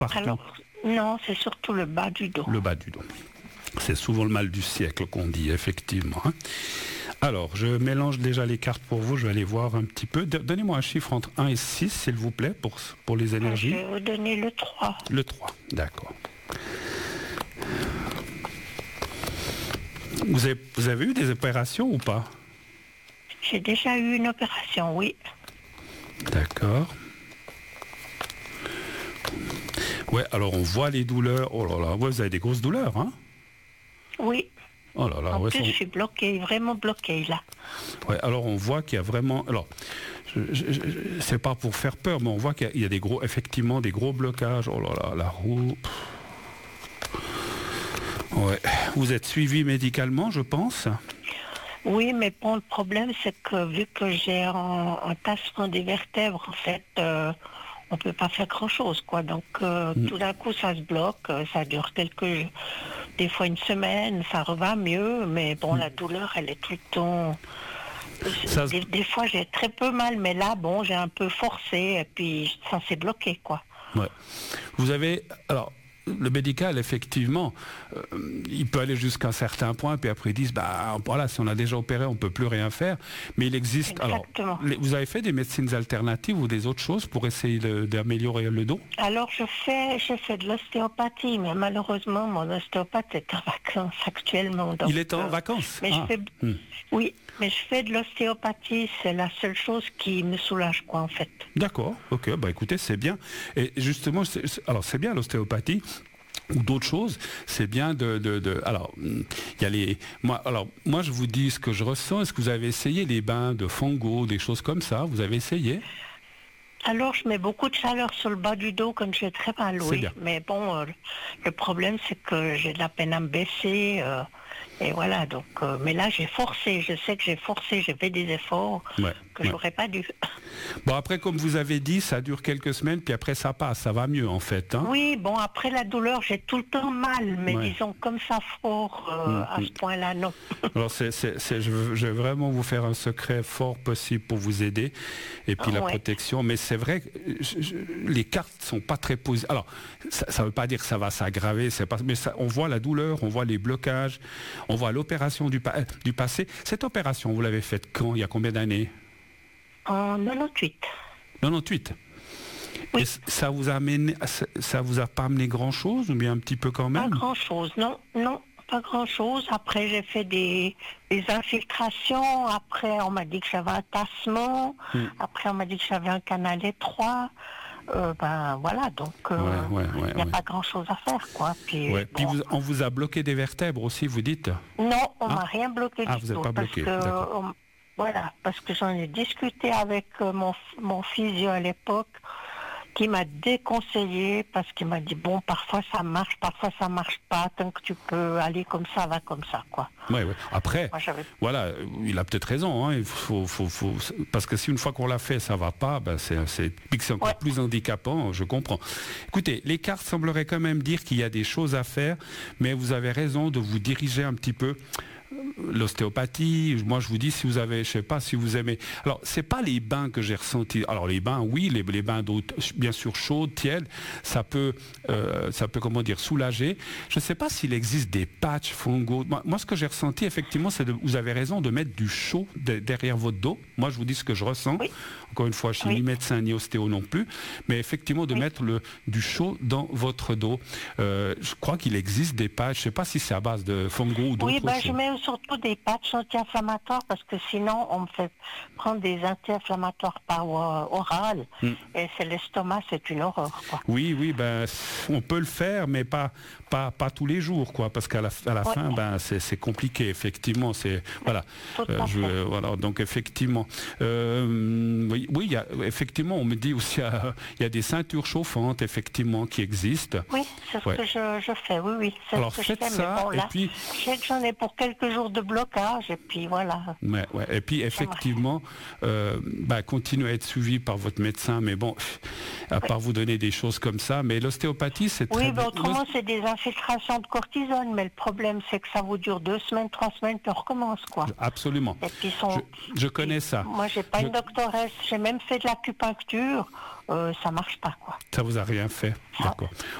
partout? Alors, non, c'est surtout le bas du dos. Le bas du dos. C'est souvent le mal du siècle qu'on dit, effectivement. Alors, je mélange déjà les cartes pour vous, je vais aller voir un petit peu. Donnez-moi un chiffre entre 1 et 6, s'il vous plaît, pour les énergies. Je vais vous donner le 3. Le 3, d'accord. Vous avez eu des opérations ou pas? J'ai déjà eu une opération, oui. D'accord. Ouais, alors on voit les douleurs. Oh là là, ouais, vous avez des grosses douleurs, hein? Oui. Oh là là, En ouais, plus, je suis bloquée, vraiment bloquée, là. Ouais, alors on voit qu'il y a vraiment... Alors, c'est pas pour faire peur, mais on voit qu'il y a effectivement des gros blocages. Oh là là, la roue... Ouais. Vous êtes suivi médicalement, je pense? Oui, mais bon, le problème, c'est que vu que j'ai un tassement des vertèbres, en fait, on peut pas faire grand-chose, quoi. Donc, tout d'un coup, ça se bloque, ça dure des fois une semaine, ça revient mieux, mais bon, la douleur, elle est tout le temps... Des fois, j'ai très peu mal, mais là, bon, j'ai un peu forcé, et puis ça s'est bloqué, quoi. Ouais. Vous avez... Alors... Le médical, effectivement, il peut aller jusqu'à un certain point, puis après ils disent, bah voilà, si on a déjà opéré, on ne peut plus rien faire. Mais il existe... Exactement. Alors, vous avez fait des médecines alternatives ou des autres choses pour essayer d'améliorer le dos? Alors, je fais de l'ostéopathie, mais malheureusement, mon ostéopathe est en vacances actuellement. Donc, il est en vacances? Mais Oui, mais je fais de l'ostéopathie, c'est la seule chose qui me soulage, quoi, en fait. D'accord, ok, bah écoutez, c'est bien. Et justement, alors c'est bien l'ostéopathie, ou d'autres choses, c'est bien alors, il y a les... Moi, je vous dis ce que je ressens. Est-ce que vous avez essayé les bains de Fongo, des choses comme ça? Vous avez essayé? Alors, je mets beaucoup de chaleur sur le bas du dos quand j'ai très mal, oui. Mais bon, le problème, c'est que j'ai de la peine à me baisser. Et voilà, donc... mais là, j'ai forcé. Je sais que j'ai forcé. J'ai fait des efforts que j'aurais pas dû. Bon, après, comme vous avez dit, ça dure quelques semaines, puis après, ça passe. Ça va mieux, en fait. Hein? Oui, bon, après la douleur, j'ai tout le temps mal. Mais disons, comme ça, fort, à ce point-là, non. Alors, je vais vraiment vous faire un secret fort possible pour vous aider. Et puis, la protection. Mais c'est vrai que les cartes sont pas très positives. Alors, ça veut pas dire que ça va s'aggraver. Mais on voit la douleur, on voit les blocages, on voit l'opération du passé. Cette opération, vous l'avez faite quand? Il y a combien d'années? En 98. 98. Oui. Et ça vous a pas amené grand-chose, ou bien un petit peu quand même? Pas grand-chose, non, pas grand-chose. Après, j'ai fait des infiltrations. Après, on m'a dit que j'avais un tassement. Après, on m'a dit que j'avais un canal étroit. Ben voilà, donc il n'y a pas grand-chose à faire, quoi. Puis, puis on vous a bloqué des vertèbres aussi, vous dites? Non, on m'a rien bloqué du tout. Vous n'êtes pas bloqué, d'accord. Voilà, parce que j'en ai discuté avec mon physio à l'époque, qui m'a déconseillé, parce qu'il m'a dit, bon, parfois ça marche pas, tant que tu peux aller comme ça, va comme ça, quoi. Ouais. Après, voilà, il a peut-être raison, hein, il faut, parce que si une fois qu'on l'a fait, ça va pas, ben c'est encore plus handicapant, je comprends. Écoutez, les cartes sembleraient quand même dire qu'il y a des choses à faire, mais vous avez raison de vous diriger un petit peu. L'ostéopathie, moi je vous dis, si vous avez, je sais pas si vous aimez. Alors c'est pas les bains que j'ai ressentis. Alors les bains, oui, les bains d'eau bien sûr chaude, tiède, ça peut comment dire, soulager. Je sais pas s'il existe des patchs Fongo. Moi ce que j'ai ressenti effectivement, c'est vous avez raison de mettre du chaud derrière votre dos. Moi je vous dis ce que je ressens. Oui. Encore une fois, je suis ni médecin ni ostéo non plus, mais effectivement de mettre du chaud dans votre dos. Je crois qu'il existe des patchs. Je sais pas si c'est à base de Fongo ou d'autres choses. Je mets surtout des patchs anti-inflammatoires, parce que sinon on me fait prendre des anti-inflammatoires par oral et c'est l'estomac, c'est une horreur, quoi. Oui, ben on peut le faire, mais pas tous les jours, quoi, parce qu'à la fin, ben c'est compliqué, effectivement. C'est voilà, voilà, donc effectivement, oui, effectivement, on me dit aussi il y a des ceintures chauffantes, effectivement, qui existent. Oui, c'est ce que je fais, oui. Alors faites ça, bon, là, et puis je sais que j'en ai pour quelques jours de de blocage, et puis voilà. Ouais. Et puis effectivement, continuez à être suivi par votre médecin, mais bon, à part vous donner des choses comme ça, mais l'ostéopathie, c'est très... Oui, autrement, c'est des infiltrations de cortisone, mais le problème, c'est que ça vous dure 2 semaines, 3 semaines, puis on recommence, quoi. Absolument. Et puis je connais ça. Moi, j'ai pas une doctoresse, j'ai même fait de l'acupuncture, ça marche pas, quoi. Ça vous a rien fait? D'accord.